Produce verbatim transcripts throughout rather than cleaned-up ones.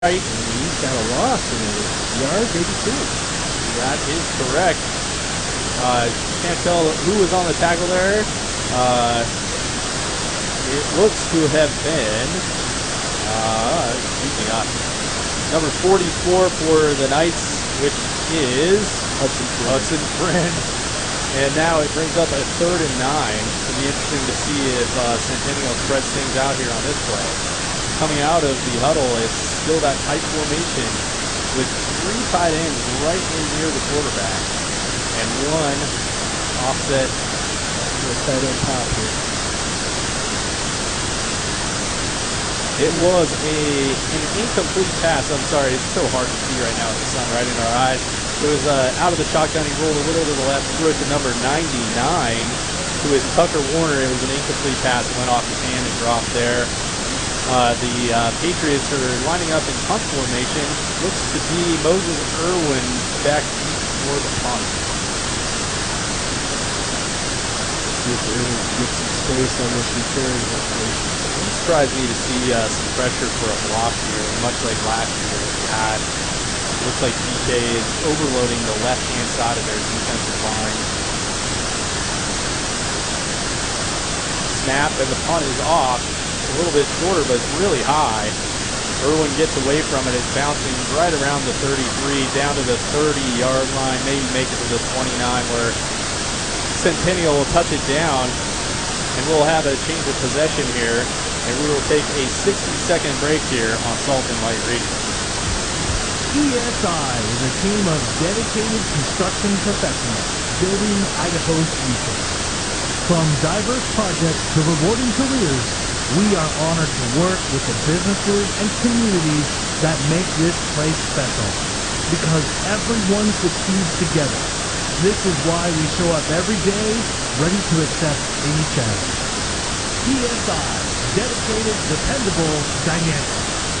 Right. He's got a loss in a yard, maybe two. That is correct. Uh, can't tell who was on the tackle there. Uh, it looks to have been, uh, excuse me, uh, number forty-four for the Knights, which is Hudson Friend. Hudson Friend. And now it brings up a third and nine. It'll be interesting to see if uh, Centennial spreads things out here on this play. Coming out of the huddle, it's still that tight formation with three tight ends right in near the quarterback and one offset to the tight end top here. It was a an incomplete pass. I'm sorry, it's so hard to see right now with the sun right in our eyes. It was uh, out of the shotgun. He rolled a little to the left, threw it to number ninety-nine, who is Tucker Warner. It was an incomplete pass. It went off his hand and dropped there. Uh, the uh, Patriots are lining up in punt formation. Looks to be Moses Irwin back deep for the punt. See if Irwin can get some space on this return. It surprised me to see uh, some pressure for a block here, much like last year we had. It looks like D K is overloading the left-hand side of their defensive line. Snap, and the punt is off. A little bit shorter, but it's really high. Irwin gets away from it. It's bouncing right around the thirty-three, down to the thirty-yard line, maybe make it to the twenty-nine, where Centennial will touch it down, and we'll have a change of possession here, and we will take a sixty-second break here on Salt and Light Radio. E S I is a team of dedicated construction professionals building Idaho's future. From diverse projects to rewarding careers, we are honored to work with the businesses and communities that make this place special. Because everyone succeeds together. This is why we show up every day, ready to accept any challenge. E S I, dedicated, dependable, dynamic.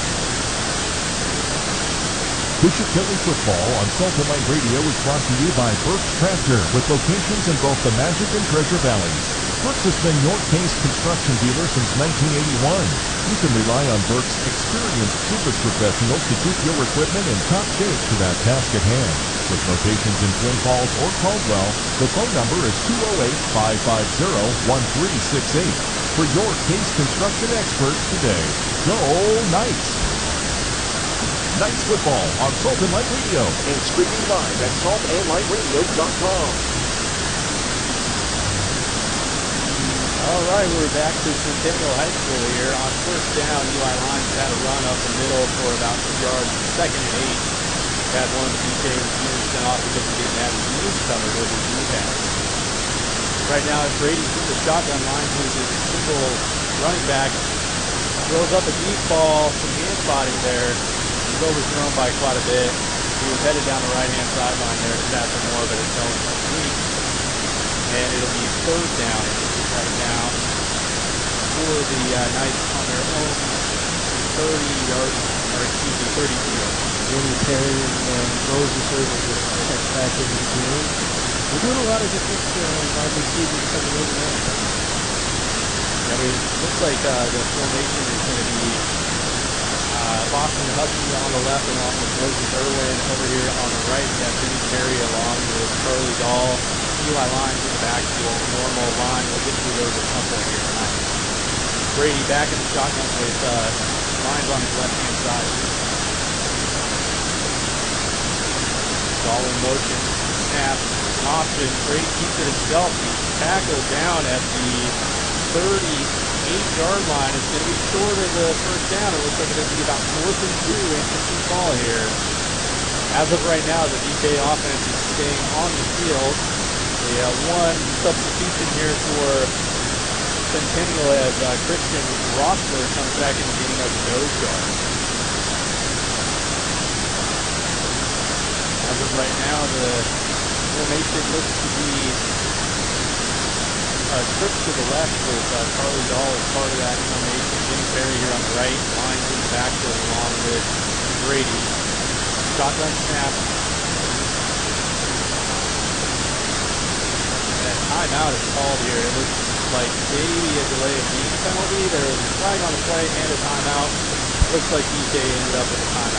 Bishop Kelly Football on Salt and Light Radio is brought to you by Burke's Tractor, with locations in both the Magic and Treasure Valleys. Burke's has been your Case construction dealer since nineteen eighty-one. You can rely on Burke's experienced service professionals to keep your equipment in top shape for that task at hand. With locations in Twin Falls or Caldwell, the phone number is two oh eight, five five zero, one three six eight. For your Case construction expert today, go Knights! Knights football on Salt and Light Radio and streaming live at salt and light radio dot com. All right, we're back to Centennial High School here. On first down, Eli Lyons had a run up the middle for about two yards. Second and eight. Had one of the D K receivers sent off because he didn't have his knees covered with his knee pads. Right now, Brady's in the shotgun line, who's his single running back. Throws up a deep ball, some hand spotting there. He's overthrown by quite a bit. He was headed down the right-hand sideline there to tap for more, but it fell incomplete. And it'll be third down right now for the uh, Knights on their own thirty-yard, or excuse me, thirty-two yard. Danny Perry and uh, Moses Irwin just checked back into the game. We're doing a lot of different uh, wide receivers coming over now. I mean, it looks like uh, the formation is going to be uh, Boston Husky on the left along with Moses Irwin. Over here on the right, we have Jimmy Perry along with Charlie Dahl. Eli Lyons in the backfield, normal line. We'll get through those at some point here tonight. Brady back in the shotgun with uh, Lyons on his left-hand side. Dahl in motion, snap, option. Brady keeps it himself. He's tackled down at the thirty-eight yard line. It's going to be short of the first down. It looks like it's going to be about fourth and two. Interesting ball here. As of right now, the D K offense is staying on the field. The uh, one substitution here for Centennial as uh, Christian Rossler comes back in, getting a nose guard. As of right now, the formation looks to be a trip to the left with uh, Charlie Dahl as part of that formation. Jimmy Perry here on the right, lines in the backfield along with Brady. Shotgun snap. Timeout is called here. It looks like maybe a delay of game penalty. There was a flag on the play and a timeout. Looks like B K ended up with a timeout.